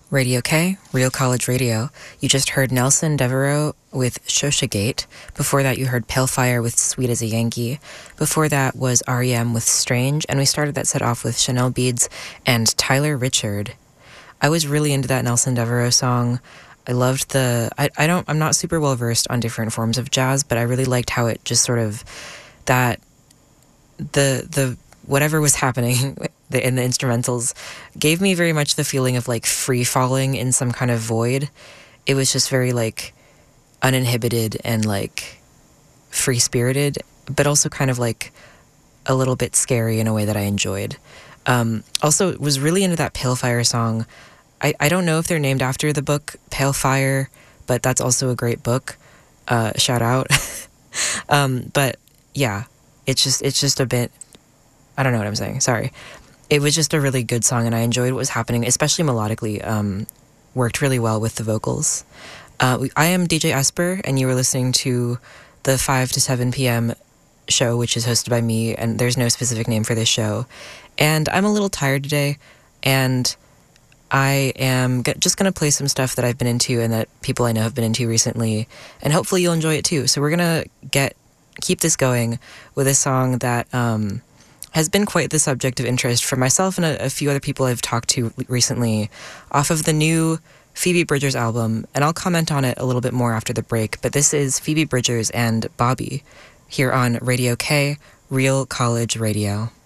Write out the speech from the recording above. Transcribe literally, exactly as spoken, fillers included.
Radio K, Real College Radio. You just heard Nelson Devereaux with Shoshagate. Before that, you heard Pale Fire with Sweet as a Yankee. Before that was R E M with Strange. And we started that set off with Chanel Beads and Tyler Richard. I was really into that Nelson Devereaux song. I loved the... I, I don't... I'm not super well versed on different forms of jazz, but I really liked how it just sort of... That... The... the whatever was happening in the instrumentals gave me very much the feeling of like free falling in some kind of void. It was just very like uninhibited and like free spirited, but also kind of like a little bit scary in a way that I enjoyed. Um, also was really into that Pale Fire song. I, I don't know if they're named after the book Pale Fire, but that's also a great book. Uh, shout out. um, but yeah, it's just, it's just a bit, I don't know what I'm saying. Sorry. It was just a really good song, and I enjoyed what was happening, especially melodically. Um, worked really well with the vocals. Uh, we, I am D J Esper, and you were listening to the five to seven p.m. show, which is hosted by me, and there's no specific name for this show. And I'm a little tired today, and I am g- just going to play some stuff that I've been into and that people I know have been into recently, and hopefully you'll enjoy it too. So we're going to get keep this going with a song that... Um, has been quite the subject of interest for myself and a, a few other people I've talked to recently off of the new Phoebe Bridgers album, and I'll comment on it a little bit more after the break, but this is Phoebe Bridgers and Bobby here on Radio K, Real College Radio.